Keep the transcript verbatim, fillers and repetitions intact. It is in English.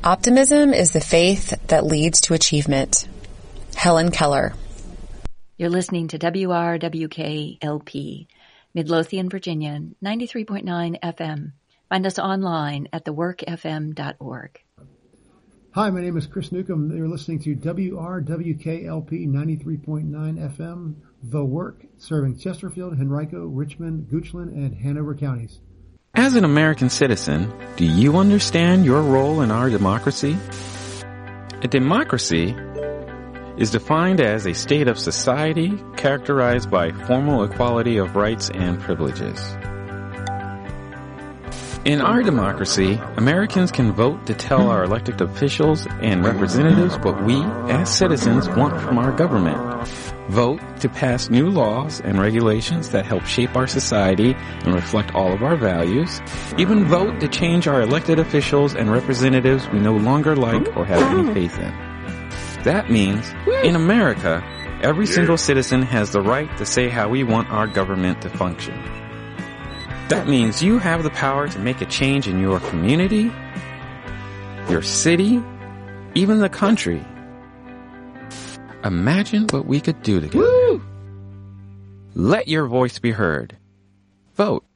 Optimism is the faith that leads to achievement. Helen Keller. You're listening to W R W K L P, Midlothian, Virginia, ninety-three point nine F M. Find us online at the work f m dot org. Hi, my name is Chris Newcomb. You're listening to W R W K L P ninety-three point nine F M, The Work, serving Chesterfield, Henrico, Richmond, Goochland, and Hanover counties. As an American citizen, do you understand your role in our democracy? A democracy is defined as a state of society characterized by formal equality of rights and privileges. In our democracy, Americans can vote to tell our elected officials and representatives what we, as citizens, want from our government. Vote to pass new laws and regulations that help shape our society and reflect all of our values. Even vote to change our elected officials and representatives we no longer like or have any faith in. That means, in America, every single citizen has the right to say how we want our government to function. That means you have the power to make a change in your community, your city, even the country. Imagine what we could do together. Woo! Let your voice be heard. Vote.